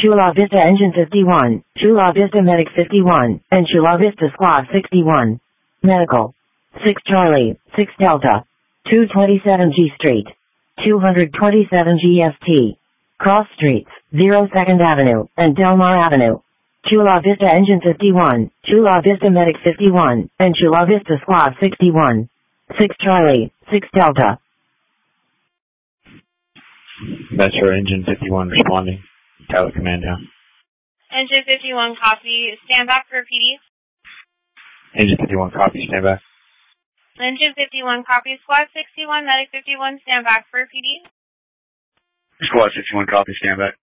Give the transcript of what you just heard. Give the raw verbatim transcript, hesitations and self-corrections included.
Chula Vista Engine fifty-one, Chula Vista Medic fifty-one, and Chula Vista Squad sixty-one. Medical. six Charlie, six Delta. two twenty-seven G Street. two twenty-seven G S T. Cross Streets, zero second Avenue, and Delmar Avenue. Chula Vista Engine fifty-one, Chula Vista Medic fifty-one, and Chula Vista Squad sixty-one. six Charlie, six Delta. Metro Engine fifty-one responding. Tower Command down. Engine fifty-one copy. Stand back for P D. Engine fifty-one copy. Stand back. Engine fifty-one copy. Squad sixty-one, Medic fifty-one, stand back for P D. Squad sixty-one copy. Stand back.